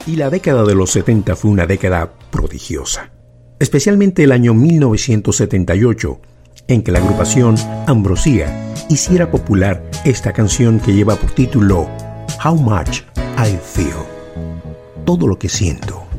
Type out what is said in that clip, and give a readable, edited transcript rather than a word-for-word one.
Y la década de los 70 fue una década prodigiosa, especialmente el año 1978, en que la agrupación Ambrosia hiciera popular esta canción que lleva por título How Much I Feel, todo lo que siento.